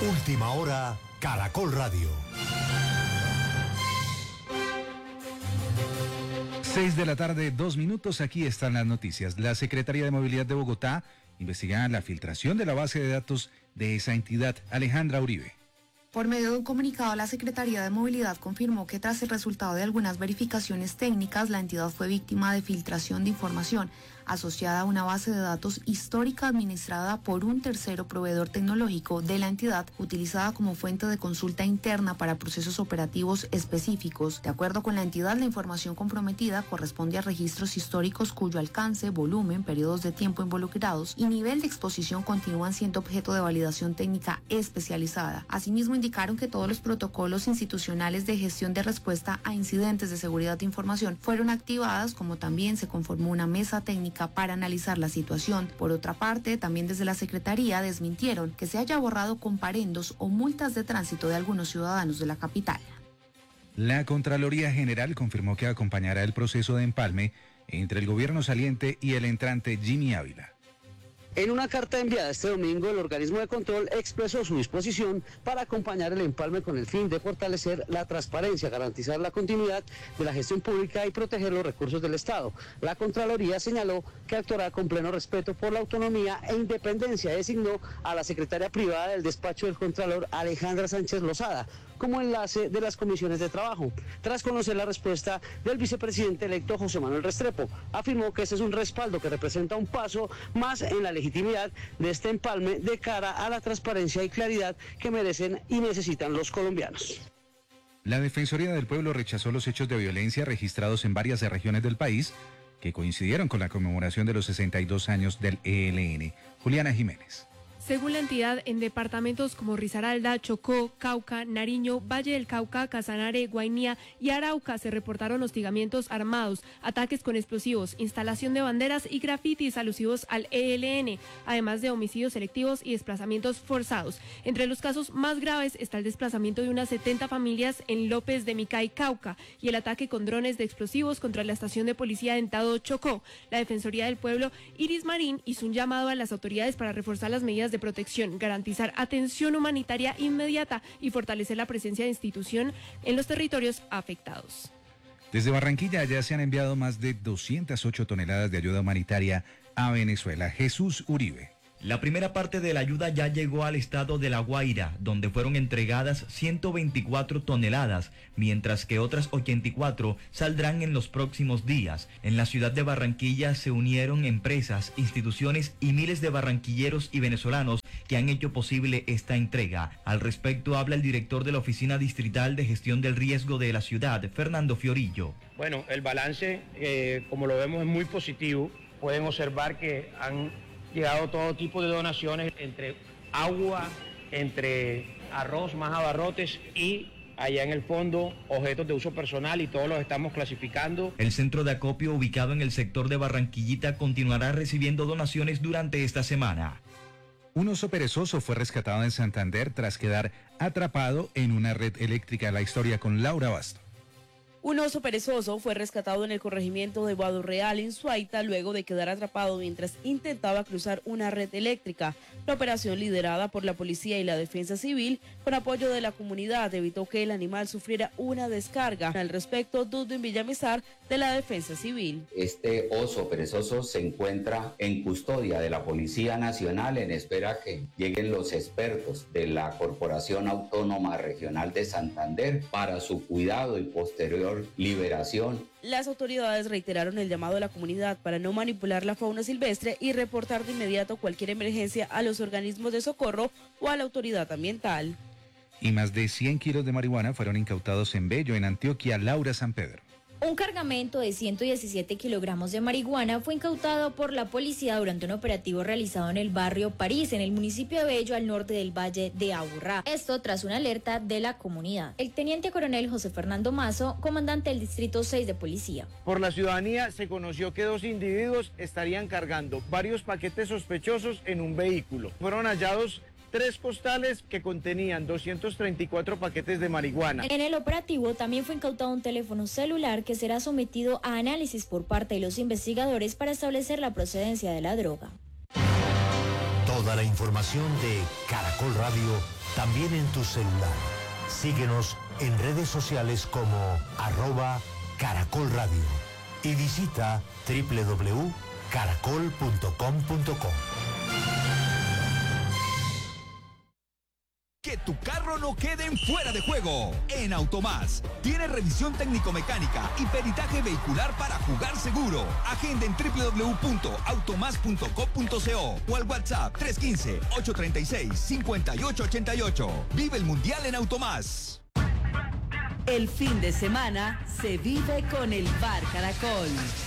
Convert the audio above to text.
Última hora, Caracol Radio. 6:02 p.m. Aquí están las noticias. La Secretaría de Movilidad de Bogotá investiga la filtración de la base de datos de esa entidad. Alejandra Uribe. Por medio de un comunicado, la Secretaría de Movilidad confirmó que tras el resultado de algunas verificaciones técnicas, la entidad fue víctima de filtración de información asociada a una base de datos histórica administrada por un tercero proveedor tecnológico de la entidad, utilizada como fuente de consulta interna para procesos operativos específicos. De acuerdo con la entidad, la información comprometida corresponde a registros históricos cuyo alcance, volumen, periodos de tiempo involucrados y nivel de exposición continúan siendo objeto de validación técnica especializada. Asimismo, indicaron que todos los protocolos institucionales de gestión de respuesta a incidentes de seguridad de información fueron activadas, como también se conformó una mesa técnica para analizar la situación. Por otra parte, también desde la Secretaría desmintieron que se haya borrado comparendos o multas de tránsito de algunos ciudadanos de la capital. La Contraloría General confirmó que acompañará el proceso de empalme entre el gobierno saliente y el entrante Jimmy Ávila. En una carta enviada este domingo, el organismo de control expresó su disposición para acompañar el empalme con el fin de fortalecer la transparencia, garantizar la continuidad de la gestión pública y proteger los recursos del Estado. La Contraloría señaló que actuará con pleno respeto por la autonomía e independencia. Designó a la secretaria privada del despacho del Contralor, Alejandra Sánchez Lozada, como enlace de las comisiones de trabajo. Tras conocer la respuesta del vicepresidente electo José Manuel Restrepo, afirmó que este es un respaldo que representa un paso más en la legitimidad de este empalme de cara a la transparencia y claridad que merecen y necesitan los colombianos. La Defensoría del Pueblo rechazó los hechos de violencia registrados en varias regiones del país que coincidieron con la conmemoración de los 62 años del ELN. Juliana Jiménez. Según la entidad, en departamentos como Risaralda, Chocó, Cauca, Nariño, Valle del Cauca, Casanare, Guainía y Arauca se reportaron hostigamientos armados, ataques con explosivos, instalación de banderas y grafitis alusivos al ELN, además de homicidios selectivos y desplazamientos forzados. Entre los casos más graves está el desplazamiento de unas 70 familias en López de Micay, Cauca, y el ataque con drones de explosivos contra la estación de policía de Entado, Chocó. La Defensoría del Pueblo, Iris Marín, hizo un llamado a las autoridades para reforzar las medidas de protección, garantizar atención humanitaria inmediata y fortalecer la presencia de institución en los territorios afectados. Desde Barranquilla ya se han enviado más de 208 toneladas de ayuda humanitaria a Venezuela. Jesús Uribe. La primera parte de la ayuda ya llegó al estado de La Guaira, donde fueron entregadas 124 toneladas, mientras que otras 84 saldrán en los próximos días. En la ciudad de Barranquilla se unieron empresas, instituciones y miles de barranquilleros y venezolanos que han hecho posible esta entrega. Al respecto habla el director de la Oficina Distrital de Gestión del Riesgo de la ciudad, Fernando Fiorillo. Bueno, el balance, como lo vemos, es muy positivo. Pueden observar que han llegado todo tipo de donaciones, entre agua, entre arroz, más abarrotes y allá en el fondo objetos de uso personal, y todos los estamos clasificando. El centro de acopio ubicado en el sector de Barranquillita continuará recibiendo donaciones durante esta semana. Un oso perezoso fue rescatado en Santander tras quedar atrapado en una red eléctrica. La historia con Laura Basto. Un oso perezoso fue rescatado en el corregimiento de Vado Real, en Suaita, luego de quedar atrapado mientras intentaba cruzar una red eléctrica. La operación, liderada por la policía y la defensa civil, con apoyo de la comunidad, evitó que el animal sufriera una descarga. Al respecto, Dudwin Villamizar, de la defensa civil. Este oso perezoso se encuentra en custodia de la Policía Nacional en espera que lleguen los expertos de la Corporación Autónoma Regional de Santander para su cuidado y posterior liberación. Las autoridades reiteraron el llamado a la comunidad para no manipular la fauna silvestre y reportar de inmediato cualquier emergencia a los organismos de socorro o a la autoridad ambiental. Y más de 100 kilos de marihuana fueron incautados en Bello, en Antioquia. Laura San Pedro. Un cargamento de 117 kilogramos de marihuana fue incautado por la policía durante un operativo realizado en el barrio París, en el municipio de Bello, al norte del Valle de Aburrá. Esto tras una alerta de la comunidad. El teniente coronel José Fernando Mazo, comandante del Distrito 6 de Policía. Por la ciudadanía se conoció que 2 individuos estarían cargando varios paquetes sospechosos en un vehículo. Fueron hallados 3 costales que contenían 234 paquetes de marihuana. En el operativo también fue incautado un teléfono celular que será sometido a análisis por parte de los investigadores para establecer la procedencia de la droga. Toda la información de Caracol Radio también en tu celular. Síguenos en redes sociales como @Caracol Radio y visita www.caracol.com.co. Que tu carro no quede en fuera de juego. En Automás tiene revisión técnico-mecánica y peritaje vehicular para jugar seguro. Agenda en www.automas.co.co o al WhatsApp 315-836-5888. Vive el Mundial en Automás. El fin de semana se vive con el Bar Caracol.